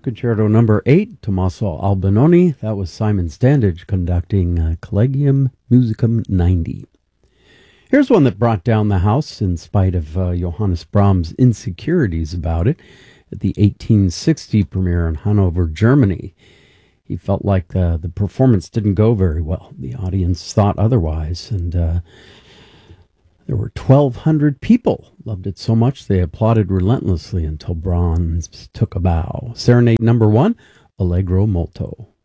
Concerto number 8, Tommaso Albinoni. That was Simon Standage conducting Collegium Musicum 90. Here's one that brought down the house in spite of Johannes Brahms' insecurities about it at the 1860 premiere in Hanover, Germany. He felt like the performance didn't go very well. The audience thought otherwise, and there were 1,200 people loved it so much they applauded relentlessly until Brahms took a bow. Serenade number 1, Allegro molto.